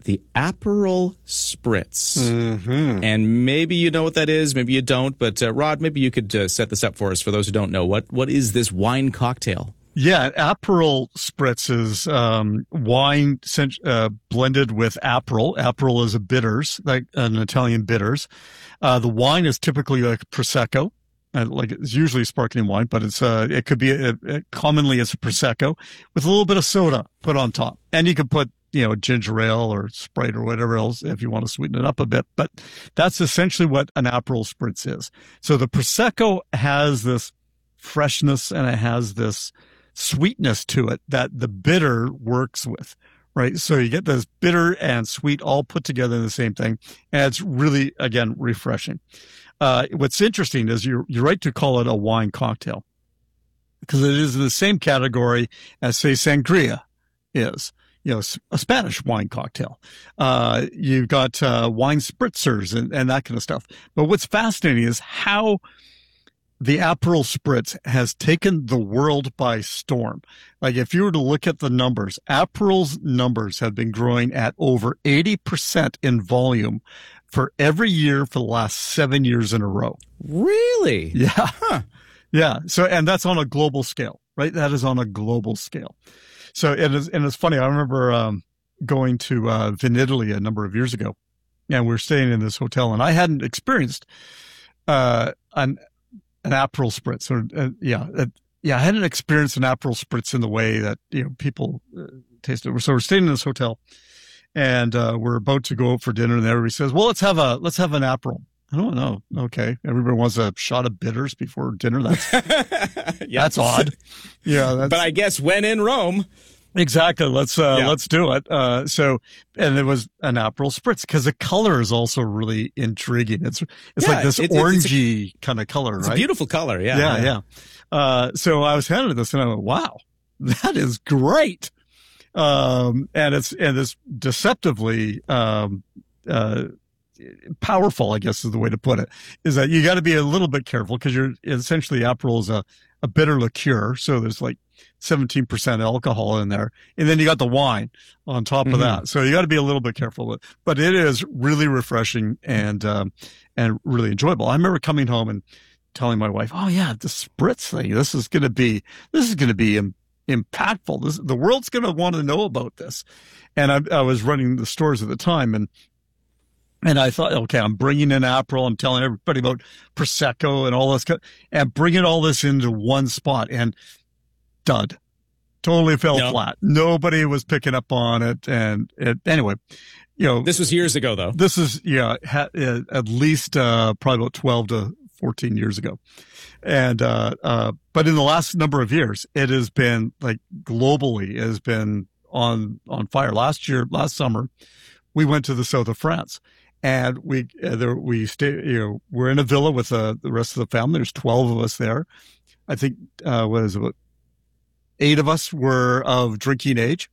the Aperol Spritz. Mm-hmm. And maybe you know what that is, maybe you don't. But uh, Rod, maybe you could uh, set this up for us for those who don't know. What What is this wine cocktail? Yeah, Aperol Spritz is um, wine uh, blended with Aperol. Aperol is a bitters, like an Italian bitters. Uh, the wine is typically like Prosecco. Uh, like it's usually sparkling wine, but it's uh, it could be a, a, commonly it's a Prosecco with a little bit of soda put on top, and you could put you know ginger ale or Sprite or whatever else if you want to sweeten it up a bit. But that's essentially what an Aperol Spritz is. So the Prosecco has this freshness and it has this sweetness to it that the bitter works with, right? So you get this bitter and sweet all put together in the same thing, and it's really again refreshing. Uh, what's interesting is you're, you're right to call it a wine cocktail because it is in the same category as, say, sangria is, you know, a Spanish wine cocktail. Uh, you've got uh, wine spritzers and, and that kind of stuff. But what's fascinating is how the Aperol Spritz has taken the world by storm. Like if you were to look at the numbers, Aperol's numbers have been growing at over eighty percent in volume for every year for the last seven years in a row. Really? Yeah. Huh. Yeah. So, and that's on a global scale, right? That is on a global scale. So it is, and it's funny. I remember, um, going to, uh, Vinitaly a number of years ago, and we were staying in this hotel, and I hadn't experienced, uh, an, an Aperol Spritz or, uh, yeah, uh, yeah, I hadn't experienced an Aperol Spritz in the way that, you know, people uh, taste it. So we're staying in this hotel. And, uh, we're about to go out for dinner and everybody says, well, let's have a, let's have an Aperol. I don't know. Okay. Everybody wants a shot of bitters before dinner. That's, yeah. that's odd. Yeah. That's, but I guess when in Rome. Exactly. Let's, uh, yeah. let's do it. Uh, so, and it was an Aperol Spritz because the color is also really intriguing. It's, it's yeah, like this it, orangey kind of color, it's right? It's a beautiful color. Yeah. Yeah. Yeah. yeah. Uh, so I was handed this and I went, wow, that is great. Um, and it's, and it's deceptively, um, uh, powerful, I guess is the way to put it, is that you got to be a little bit careful because you're essentially Aperol is a, a bitter liqueur. So there's like seventeen percent alcohol in there. And then you got the wine on top of mm-hmm. that. So you got to be a little bit careful with, but it is really refreshing and, um, and really enjoyable. I remember coming home and telling my wife, oh yeah, the Spritz thing, this is going to be, this is going to be im- impactful. This, the world's going to want to know about this. And I, I was running the stores at the time and, and I thought, okay, I'm bringing in Aperol. I'm telling everybody about Prosecco and all this, and bringing all this into one spot and dud. Totally fell no. flat. Nobody was picking up on it. And it, anyway, you know. This was years ago, though. This is, yeah, ha, at least uh, probably about twelve to fourteen years ago. And, uh, uh, but in the last number of years, it has been like globally, it has been on, on fire. Last year, last summer, we went to the south of France. And we, uh, there, we stay, you know, we're in a villa with uh, the rest of the family. There's twelve of us there. I think, uh, what is it? About eight of us were of drinking age.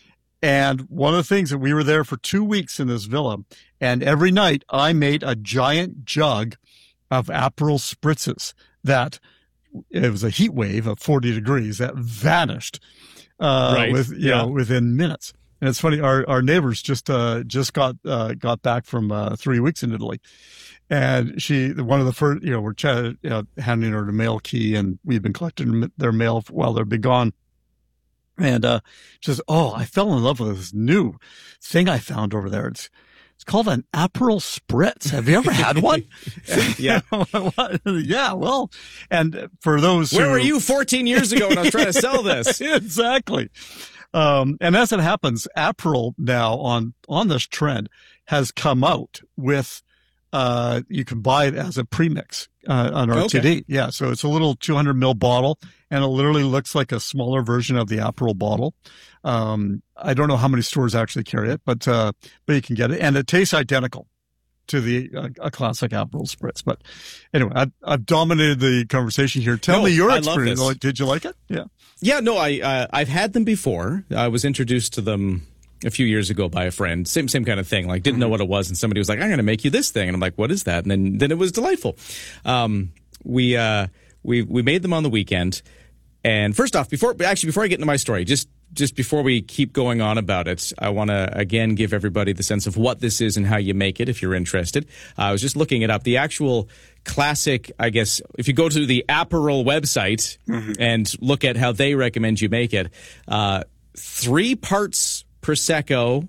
And one of the things that we were there for two weeks in this villa. And every night I made a giant jug of Aperol Spritzes that it was a heat wave of forty degrees that vanished, uh, right. with, you yeah. know, within minutes. And it's funny, our, our neighbors just, uh, just got, uh, got back from, uh, three weeks in Italy. And she, one of the first, you know, we're chatting, you know, handing her the mail key and we've been collecting their mail while they've been gone. And, uh, she says, oh, I fell in love with this new thing I found over there. It's, it's called an Aperol Spritz. Have you ever had one? yeah. yeah. Well, and for those Where who, were you fourteen years ago when I was trying to sell this? Exactly. Um, and as it happens, Aperol now on, on this trend has come out with, uh, you can buy it as a premix, uh, on R T D. Okay. Yeah. So it's a little two hundred mil bottle and it literally looks like a smaller version of the Aperol bottle. Um, I don't know how many stores actually carry it, but, uh, but you can get it and it tastes identical to the, uh, a classic Aperol Spritz. But anyway, I, I've dominated the conversation here. Tell no, me your I experience. Love this. Did you like it? Yeah. Yeah, no, I, uh, I've had them before. I was introduced to them a few years ago by a friend. Same, same kind of thing. Like, didn't mm-hmm. know what it was. And somebody was like, I'm going to make you this thing. And I'm like, what is that? And then, then it was delightful. Um, we, uh, we, we made them on the weekend. And first off, before, actually, before I get into my story, just just before we keep going on about it, I want to again give everybody the sense of what this is and how you make it if you're interested. Uh, I was just looking it up. The actual classic, I guess, if you go to the Aperol website mm-hmm. and look at how they recommend you make it, uh, three parts Prosecco,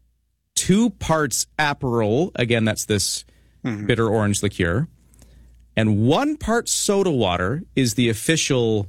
two parts Aperol. Again, that's this mm-hmm. bitter orange liqueur. And one part soda water is the official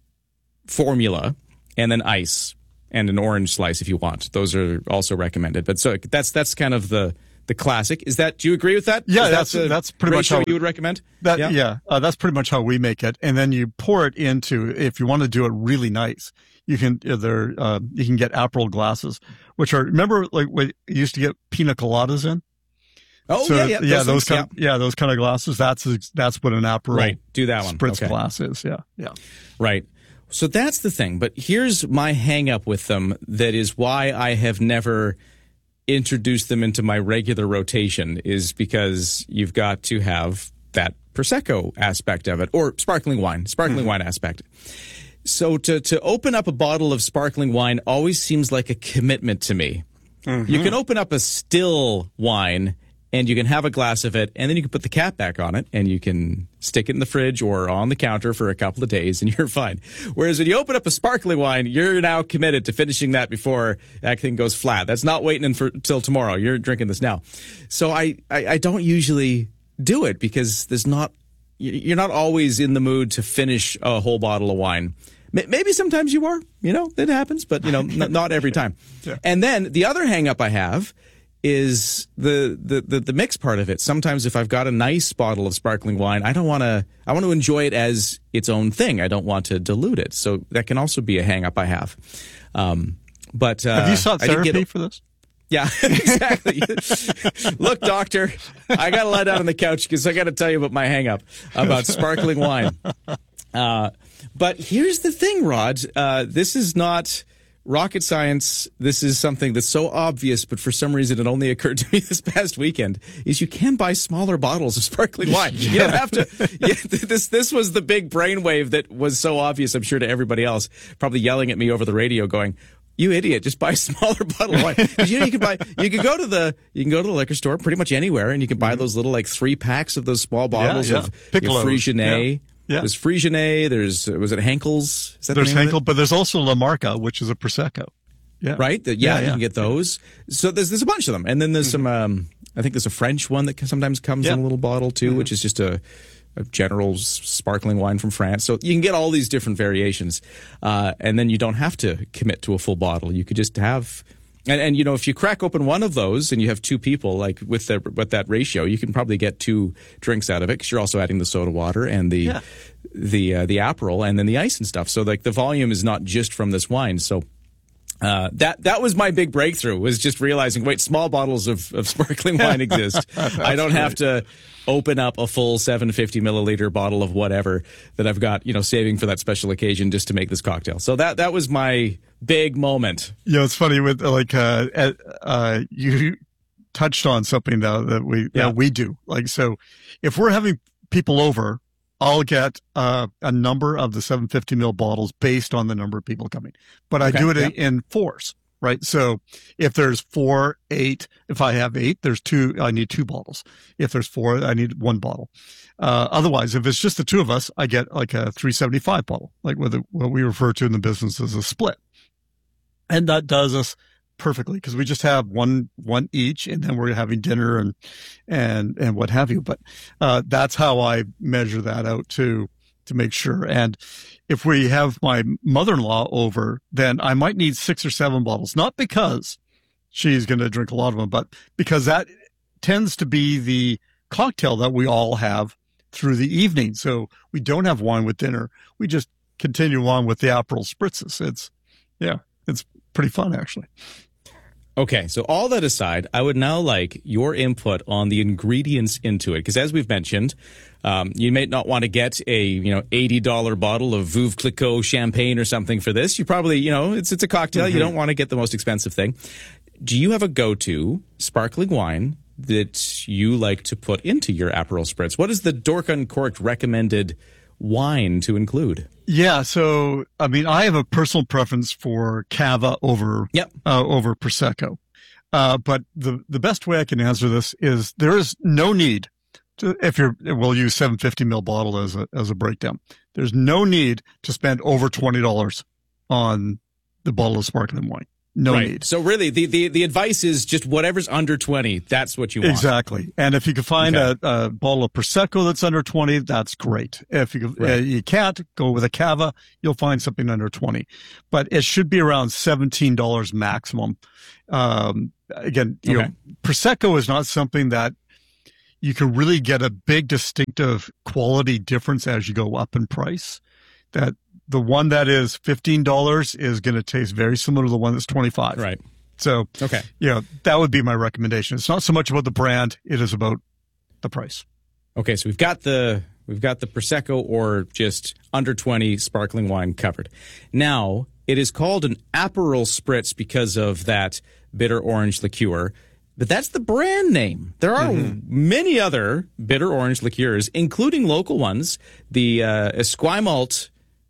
formula, and then ice and an orange slice if you want. Those are also recommended. But so that's that's kind of the the classic. Is that? Do you agree with that? Yeah, is that's that that's pretty much how you would recommend. That yeah, yeah uh, that's pretty much how we make it. And then you pour it into. If you want to do it really nice, you can there uh, you can get Aperol glasses, which are remember like what you used to get pina coladas in. Oh so, yeah, yeah, yeah, those, those things, kind of, yeah, those kind of glasses. That's that's what an Aperol right. Do that one. spritz okay. glass is. Yeah, yeah. Right. So that's the thing. But here's my hang up with them. That is why I have never introduced them into my regular rotation. Is because you've got to have that Prosecco aspect of it, or sparkling wine, sparkling mm-hmm. wine aspect. So to to open up a bottle of sparkling wine always seems like a commitment to me. Mm-hmm. You can open up a still wine and you can have a glass of it, and then you can put the cap back on it, and you can stick it in the fridge or on the counter for a couple of days, and you're fine. Whereas when you open up a sparkling wine, you're now committed to finishing that before that thing goes flat. That's not waiting until for, tomorrow. You're drinking this now. So I, I, I don't usually do it because there's not you're not always in the mood to finish a whole bottle of wine. Maybe sometimes you are, you know, it happens, but, you know, n- not every time. Yeah. And then the other hang up I have is the, the, the, the mix part of it. Sometimes if I've got a nice bottle of sparkling wine, I don't want to, I want to enjoy it as its own thing. I don't want to dilute it. So that can also be a hang up I have. Um, but, uh, have you sought therapy get, for this? Yeah, exactly. Look, doctor, I got to lie down on the couch because I got to tell you about my hang up about sparkling wine. Uh, but here's the thing, Rod. Uh, this is not rocket science. This is something that's so obvious, but for some reason it only occurred to me this past weekend, is you can buy smaller bottles of sparkling wine. Yeah. You don't have to. Yeah, this this was the big brainwave that was so obvious, I'm sure, to everybody else, probably yelling at me over the radio going, "You idiot, just buy a smaller bottle of wine." You know, you can buy, you can go to the, you can go to the liquor store pretty much anywhere, and you can buy those little like three packs of those small bottles yeah, yeah. of Piccolos. Freixenet. Yeah. Yeah. There's Freixenet. There's was it Henkel's? Is that there's the name Henkel, of it? But there's also La Marca, which is a Prosecco. Yeah, right. The, yeah, yeah, yeah, you can get those. So there's there's a bunch of them, and then there's mm-hmm. some. Um, I think there's a French one that sometimes comes yeah. in a little bottle too, mm-hmm. which is just a, a general sparkling wine from France. So you can get all these different variations, uh, and then you don't have to commit to a full bottle. You could just have. And, and, you know, if you crack open one of those and you have two people, like with the, with that ratio, you can probably get two drinks out of it because you're also adding the soda water and the yeah. the uh, the Aperol and then the ice and stuff. So, like, the volume is not just from this wine. So uh, that that was my big breakthrough, was just realizing, wait, small bottles of, of sparkling wine exist. I don't have to open up a full seven hundred fifty milliliter bottle of whatever that I've got, you know, saving for that special occasion just to make this cocktail. So that that was my big moment. You know, it's funny with like uh, uh you touched on something now that we yeah. that we do. Like, so if we're having people over, I'll get uh, a number of the seven hundred fifty mil bottles based on the number of people coming, but I okay, do it yeah. in fours. Right. So if there's four, eight, if I have eight, there's two, I need two bottles. If there's four, I need one bottle. Uh, otherwise, if it's just the two of us, I get like a three seventy-five bottle, like what, the, what we refer to in the business as a split. And that does us perfectly because we just have one, one each, and then we're having dinner and, and, and what have you. But, uh, that's how I measure that out too, to make sure. And if we have my mother-in-law over, then I might need six or seven bottles, not because she's going to drink a lot of them, but because that tends to be the cocktail that we all have through the evening. So we don't have wine with dinner. We just continue on with the Aperol spritzes. It's, yeah, it's pretty fun, actually. Okay, so all that aside, I would now like your input on the ingredients into it, because as we've mentioned, um, you may not want to get a you know eighty dollar bottle of Veuve Clicquot champagne or something for this. You probably you know it's it's a cocktail. Mm-hmm. You don't want to get the most expensive thing. Do you have a go-to sparkling wine that you like to put into your Aperol spritz? What is the Dork Uncorked recommended wine to include? Yeah, so I mean, I have a personal preference for Cava over yep. uh, over Prosecco. Uh, but the the best way I can answer this is there is no need to, if you're, we'll use seven hundred fifty milliliter bottle as a as a breakdown. There's no need to spend over twenty dollars on the bottle of sparkling wine. No right. need. So really, the, the, the advice is just whatever's under twenty, that's what you want. Exactly. And if you can find okay. a, a bottle of Prosecco that's under twenty, that's great. If you right. uh, you can't, go with a Cava, you'll find something under twenty. But it should be around seventeen dollars maximum. Um, again, you okay. know, Prosecco is not something that you can really get a big distinctive quality difference as you go up in price. That the one that is fifteen dollars is going to taste very similar to the one that's twenty-five dollars. Right. So, okay. yeah, you know, that would be my recommendation. It's not so much about the brand. It is about the price. Okay. So we've got the, we've got the Prosecco or just under twenty sparkling wine covered. Now it is called an Aperol Spritz because of that bitter orange liqueur. But that's the brand name. There are mm-hmm. many other bitter orange liqueurs, including local ones. The uh, Esquimalt,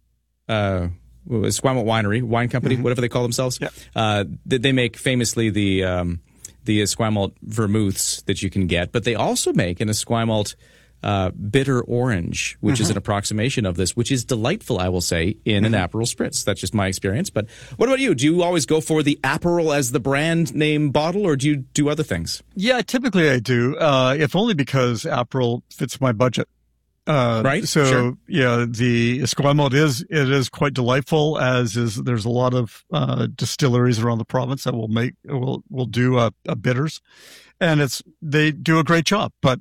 uh, Esquimalt Winery, wine company, mm-hmm. whatever they call themselves. Yeah. Uh, they, they make famously the um, the Esquimalt vermouths that you can get, but they also make an Esquimalt uh, bitter orange, which mm-hmm. is an approximation of this, which is delightful, I will say, in mm-hmm. an Aperol Spritz. That's just my experience. But what about you? Do you always go for the Aperol as the brand name bottle, or do you do other things? Yeah, typically I do, uh, if only because Aperol fits my budget. Uh, right. So, sure. yeah, the Esquimalt is, it is quite delightful, as is, there's a lot of, uh, distilleries around the province that will make, will, will do a, a bitters, and it's, they do a great job. But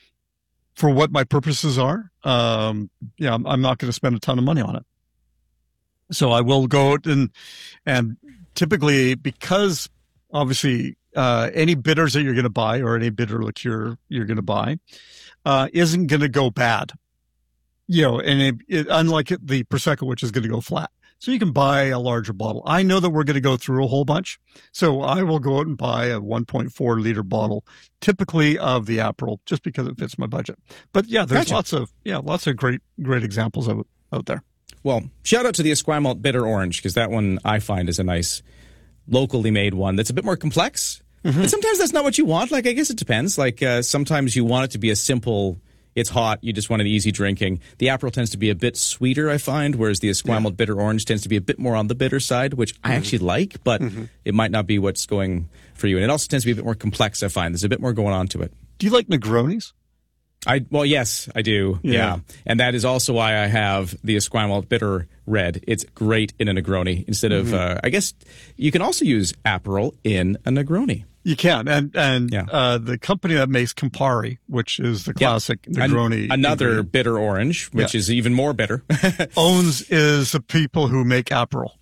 for what my purposes are, um, yeah, I'm, I'm not going to spend a ton of money on it. So I will go out and, and typically, because obviously, uh, any bitters that you're going to buy or any bitter liqueur you're going to buy, uh, isn't going to go bad. You know, and it, it, unlike the Prosecco, which is going to go flat. So you can buy a larger bottle. I know that we're going to go through a whole bunch. So I will go out and buy a one point four liter bottle, typically of the Aperol, just because it fits my budget. But yeah, there's gotcha. lots of, yeah, lots of great, great examples of it out there. Well, shout out to the Esquimalt Bitter Orange, because that one I find is a nice locally made one that's a bit more complex. Mm-hmm. And sometimes that's not what you want. Like, I guess it depends. Like, uh, sometimes you want it to be a simple, it's hot, you just want an easy drinking. The Aperol tends to be a bit sweeter, I find, whereas the Esquimalt yeah. Bitter Orange tends to be a bit more on the bitter side, which mm-hmm. I actually like, but mm-hmm. it might not be what's going for you. And it also tends to be a bit more complex, I find. There's a bit more going on to it. Do you like Negronis? I Well, yes, I do. Yeah. yeah. And that is also why I have the Esquimalt Bitter Red. It's great in a Negroni instead of, mm-hmm. uh, I guess you can also use Aperol in a Negroni. You can. And, and, yeah. uh, the company that makes Campari, which is the classic yep. Negroni. An- another ingredient. Bitter orange, which yeah. is even more bitter. Owns is the people who make Aperol.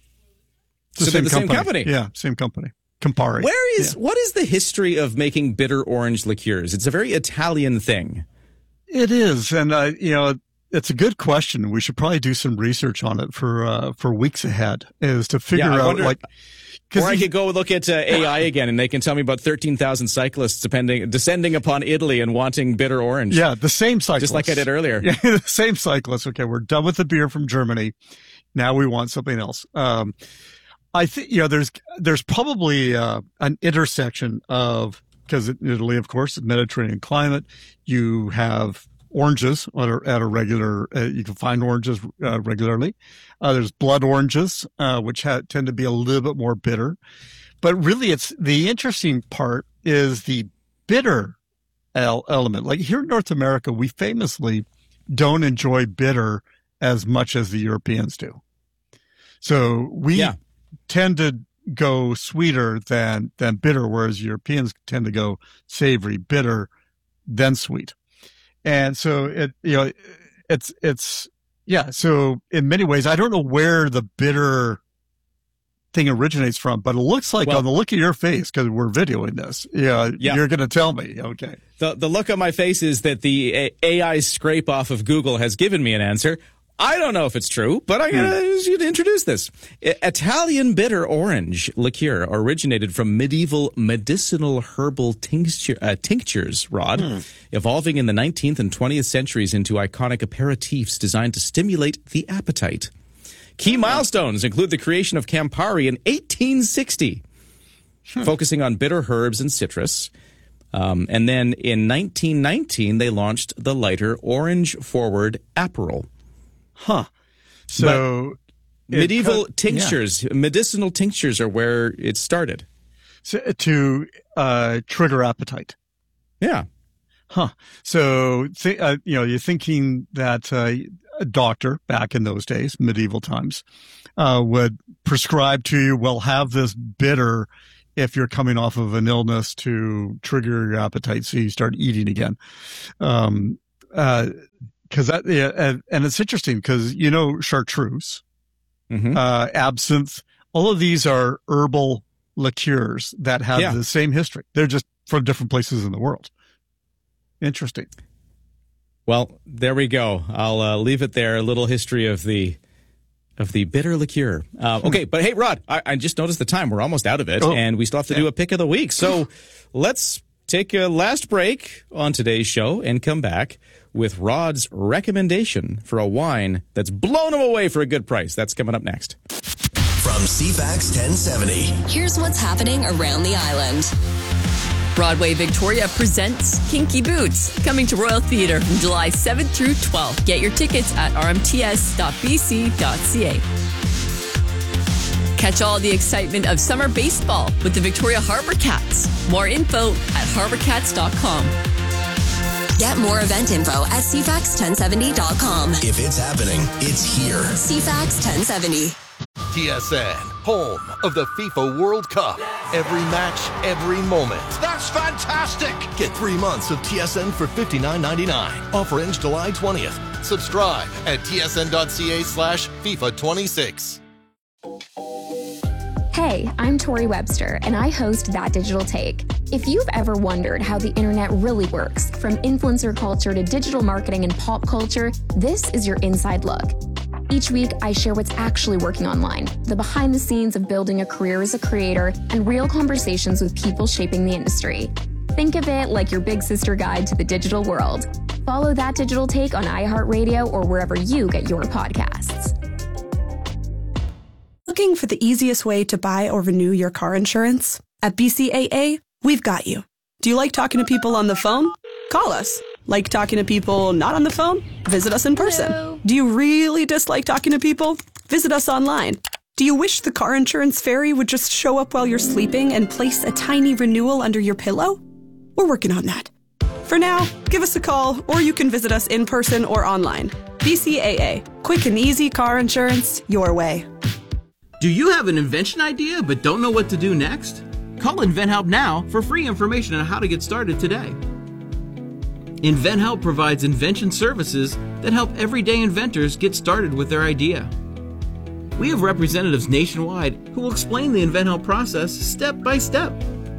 The so they're the company. same company. Yeah, same company. Campari. Where is, yeah. what is the history of making bitter orange liqueurs? It's a very Italian thing. It is. And, uh, you know, it's a good question. We should probably do some research on it for, uh, for weeks ahead, is to figure yeah, out, wonder, like, or I could go look at uh, A I again, and they can tell me about thirteen thousand cyclists depending, descending upon Italy and wanting bitter orange. Yeah, the same cyclists. Just like I did earlier. Yeah, the same cyclists. Okay, we're done with the beer from Germany. Now we want something else. Um, I think, you know, there's, there's probably uh, an intersection of, because Italy, of course, Mediterranean climate, you have oranges at a, at a regular, uh, you can find oranges uh, regularly. Uh, there's blood oranges, uh, which ha- tend to be a little bit more bitter. But really, it's the interesting part is the bitter el- element. Like here in North America, we famously don't enjoy bitter as much as the Europeans do. So we yeah. tend to go sweeter than, than bitter, whereas Europeans tend to go savory, bitter, then sweet. And so it, you know, it's, it's, yeah. So in many ways, I don't know where the bitter thing originates from, but it looks like well, on the look of your face, because we're videoing this, yeah, yeah. you're going to tell me. Okay. The, the look on my face is that the A I scrape off of Google has given me an answer. I don't know if it's true, but I'm going to introduce this. I- Italian bitter orange liqueur originated from medieval medicinal herbal tincture, uh, tinctures, Rod, hmm. evolving in the nineteenth and twentieth centuries into iconic aperitifs designed to stimulate the appetite. Key milestones include the creation of Campari in eighteen sixty, hmm. focusing on bitter herbs and citrus. Um, and then in nineteen nineteen, they launched the lighter orange-forward Aperol. Huh. So medieval cut, tinctures, yeah. medicinal tinctures are where it started. So, to uh, trigger appetite. Yeah. Huh. So, th- uh, you know, you're thinking that uh, a doctor back in those days, medieval times, uh, would prescribe to you, well, have this bitter if you're coming off of an illness to trigger your appetite so you start eating again. Um, uh, Because that, yeah, and, and it's interesting because, you know, chartreuse, mm-hmm. uh, absinthe, all of these are herbal liqueurs that have yeah. the same history. They're just from different places in the world. Interesting. Well, there we go. I'll uh, leave it there. A little history of the of the bitter liqueur. Uh, okay, but hey, Rod, I, I just noticed the time. We're almost out of it, oh, and we still have to yeah. do a pick of the week. So let's take a last break on today's show and come back with Rod's recommendation for a wine that's blown him away for a good price. That's coming up next. From C FAX ten seventy. Here's what's happening around the island. Broadway Victoria presents Kinky Boots, coming to Royal Theatre from July seventh through twelfth. Get your tickets at r m t s dot b c dot c a. Catch all the excitement of summer baseball with the Victoria Harbour Cats. More info at harbour cats dot com. Get more event info at c fax ten seventy dot com. If it's happening, it's here. C FAX ten seventy. T S N, home of the FIFA World Cup. Every match, every moment. That's fantastic! Get three months of T S N for fifty-nine ninety-nine. Offer ends July twentieth. Subscribe at t s n dot c a slash FIFA twenty-six. Hey, I'm Tori Webster, and I host That Digital Take. If you've ever wondered how the internet really works, from influencer culture to digital marketing and pop culture, this is your inside look. Each week, I share what's actually working online, the behind the scenes of building a career as a creator, and real conversations with people shaping the industry. Think of it like your big sister guide to the digital world. Follow That Digital Take on iHeartRadio or wherever you get your podcasts. Looking for the easiest way to buy or renew your car insurance? At B C A A, we've got you. Do you like talking to people on the phone? Call us. Like talking to people not on the phone? Visit us in person. Hello. Do you really dislike talking to people? Visit us online. Do you wish the car insurance fairy would just show up while you're sleeping and place a tiny renewal under your pillow? We're working on that. For now, give us a call, or you can visit us in person or online. B C A A. Quick and easy car insurance your way. Do you have an invention idea but don't know what to do next? Call InventHelp now for free information on how to get started today. InventHelp provides invention services that help everyday inventors get started with their idea. We have representatives nationwide who will explain the InventHelp process step by step.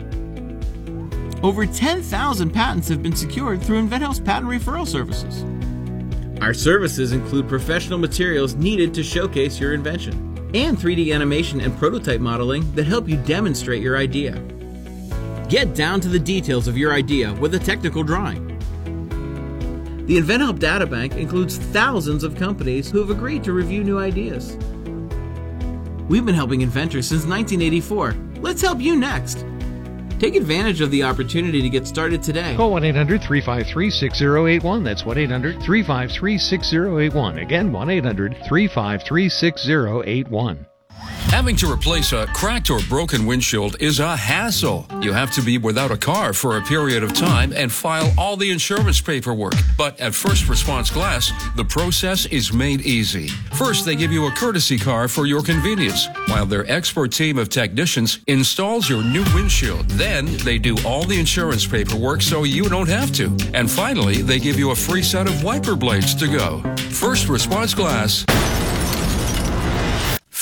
Over ten thousand patents have been secured through InventHelp's patent referral services. Our services include professional materials needed to showcase your invention, and three D animation and prototype modeling that help you demonstrate your idea. Get down to the details of your idea with a technical drawing. The InventHelp Databank includes thousands of companies who have agreed to review new ideas. We've been helping inventors since nineteen eighty-four. Let's help you next. Take advantage of the opportunity to get started today. Call one eight hundred three five three six zero eight one. That's one eight hundred three five three six zero eight one. Again, one eight hundred three five three six zero eight one. Having to replace a cracked or broken windshield is a hassle. You have to be without a car for a period of time and file all the insurance paperwork. But at First Response Glass, the process is made easy. First, they give you a courtesy car for your convenience, while their expert team of technicians installs your new windshield. Then, they do all the insurance paperwork so you don't have to. And finally, they give you a free set of wiper blades to go. First Response Glass.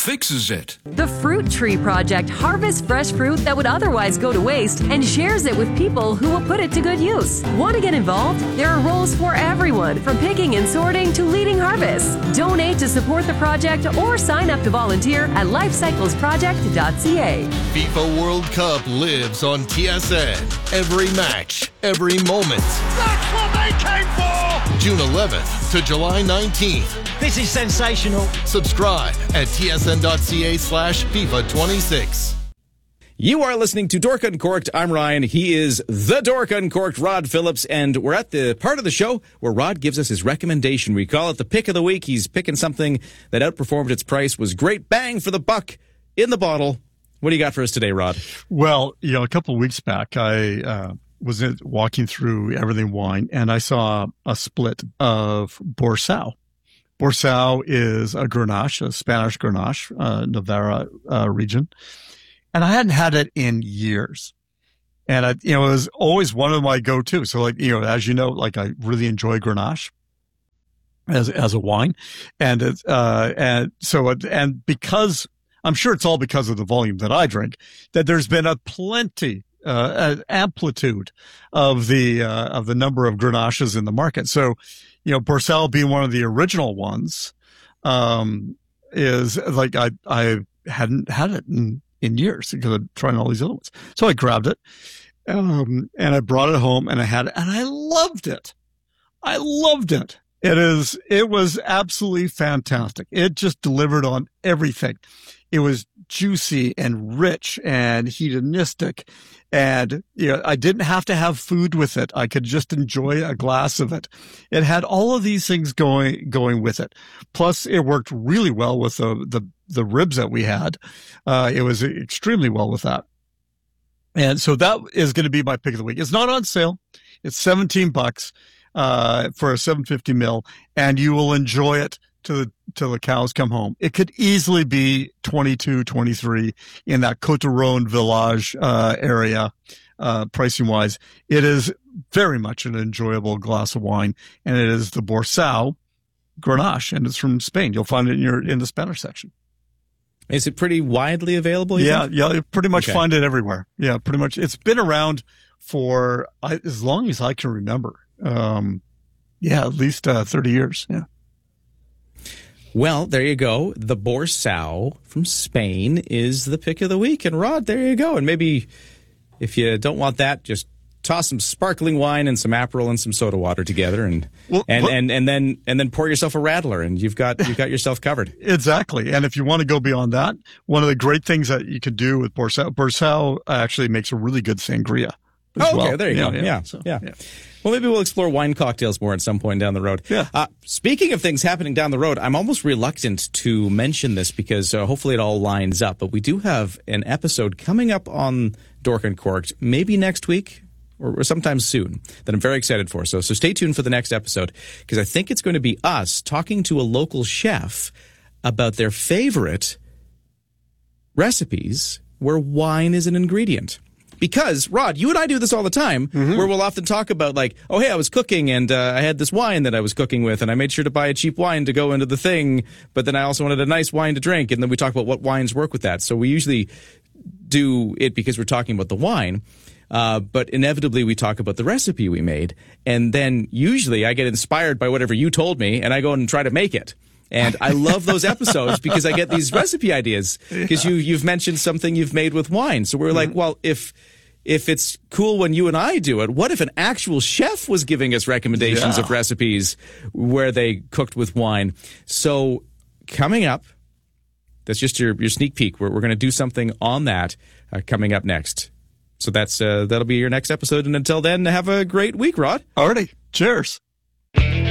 fixes it. The Fruit Tree Project harvests fresh fruit that would otherwise go to waste and shares it with people who will put it to good use. Want to get involved? There are roles for everyone, from picking and sorting to leading harvests. Donate to support the project or sign up to volunteer at life cycles project dot c a. FIFA World Cup lives on T S N. Every match, every moment. That's what they came for! June eleventh to July nineteenth. This is sensational. Subscribe at T S N dot C A slash FIFA twenty-six. You are listening to Dork Uncorked. I'm Ryan. He is the Dork Uncorked, Rod Phillips, and we're at the part of the show where Rod gives us his recommendation. We call it the pick of the week. He's picking something that outperformed its price, was great bang for the buck in the bottle. What do you got for us today, Rod? Well, you know, a couple of weeks back, I uh, was in, walking through Everything Wine, and I saw a split of Borsao. Borsao is a Grenache, a Spanish Grenache, uh, Navarra uh, region. And I hadn't had it in years. And I, you know, it was always one of my go-to. So like, you know, as you know, like I really enjoy Grenache as, as a wine. And it's, uh, and so, it, and because I'm sure it's all because of the volume that I drink, that there's been a plenty, uh, amplitude of the, uh, of the number of Grenaches in the market. So, you know, Borsao being one of the original ones, um, is like, I, I hadn't had it in, in years because I'm trying all these other ones. So I grabbed it, um, and I brought it home and I had it and I loved it. I loved it. It is, it was absolutely fantastic. It just delivered on everything. It was juicy and rich and hedonistic. And, you know, I didn't have to have food with it. I could just enjoy a glass of it. It had all of these things going, going with it. Plus it worked really well with the, the, the ribs that we had. Uh, it was extremely well with that. And so that is going to be my pick of the week. It's not on sale. It's seventeen bucks, uh, for a seven fifty mil, and you will enjoy it till the, till the cows come home. It could easily be twenty-two, twenty-three in that Coteron Village, uh, area, uh, pricing wise. It is very much an enjoyable glass of wine, and it is the Borsao Grenache, and it's from Spain. You'll find it in your, in the Spanish section. Is it pretty widely available? You yeah, think? yeah, you pretty much okay. find it everywhere. Yeah, pretty much. It's been around for I, as long as I can remember. Um, yeah, at least uh, thirty years. Yeah. Well, there you go. The Borsao from Spain is the pick of the week. And Rod, there you go. And maybe if you don't want that, just toss some sparkling wine and some Aperol and some soda water together, and well, and, but, and and then and then pour yourself a Rattler, and you've got you've got yourself covered. Exactly. And if you want to go beyond that, one of the great things that you could do with Borsao, Borsao actually makes a really good sangria. Oh, okay, well. there you yeah, go. Yeah, yeah. So, yeah. yeah. Well, maybe we'll explore wine cocktails more at some point down the road. Yeah. Uh, speaking of things happening down the road, I'm almost reluctant to mention this because uh, hopefully it all lines up. But we do have an episode coming up on Dork Uncorked, maybe next week or, or sometime soon, that I'm very excited for. So, so stay tuned for the next episode because I think it's going to be us talking to a local chef about their favorite recipes where wine is an ingredient. Because, Rod, you and I do this all the time, mm-hmm. where we'll often talk about, like, oh, hey, I was cooking, and uh, I had this wine that I was cooking with, and I made sure to buy a cheap wine to go into the thing, but then I also wanted a nice wine to drink, and then we talk about what wines work with that. So we usually do it because we're talking about the wine, uh, but inevitably we talk about the recipe we made, and then usually I get inspired by whatever you told me, and I go and try to make it. And I love those episodes because I get these recipe ideas because yeah. you, you've mentioned something you've made with wine. So we're mm-hmm. like, well, if, if it's cool when you and I do it, what if an actual chef was giving us recommendations yeah. of recipes where they cooked with wine? So coming up, that's just your, your sneak peek. We're, we're going to do something on that uh, coming up next. So that's, uh, that'll be your next episode. And until then, have a great week, Rod. Alrighty. Cheers.